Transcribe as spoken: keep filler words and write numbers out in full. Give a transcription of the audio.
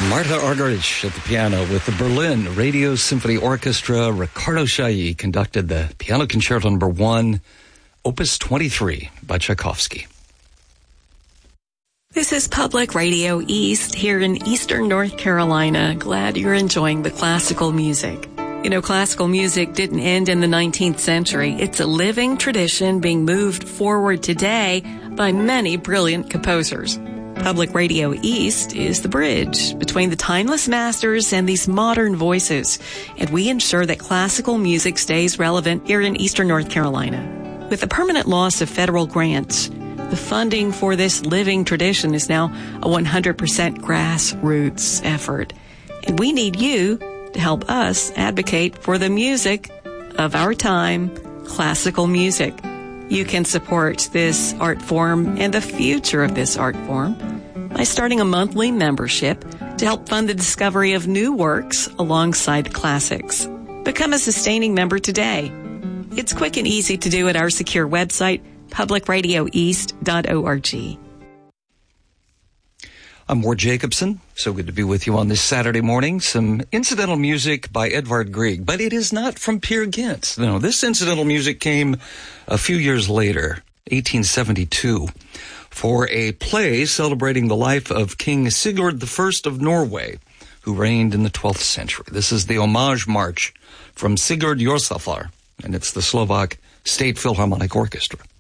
Martha Argerich at the piano with the Berlin Radio Symphony Orchestra. Ricardo Chailly conducted the Piano Concerto Number One, Opus twenty-three by Tchaikovsky. This is Public Radio East here in Eastern North Carolina. Glad you're enjoying the classical music. You know, classical music didn't end in the nineteenth century. It's a living tradition being moved forward today by many brilliant composers. Public Radio East is the bridge between the timeless masters and these modern voices, and we ensure that classical music stays relevant here in Eastern North Carolina. With the permanent loss of federal grants, the funding for this living tradition is now a one hundred percent grassroots effort, and we need you to help us advocate for the music of our time, classical music. You can support this art form and the future of this art form by starting a monthly membership to help fund the discovery of new works alongside the classics. Become a sustaining member today. It's quick and easy to do at our secure website, public radio east dot org. I'm Ward Jacobson. So good to be with you on this Saturday morning. Some incidental music by Edvard Grieg, but it is not from Peer Gynt. No, this incidental music came a few years later, eighteen seventy-two, for a play celebrating the life of King Sigurd the First of Norway, who reigned in the twelfth century. This is the Homage March from Sigurd Jorsalfar, and it's the Slovak State Philharmonic Orchestra.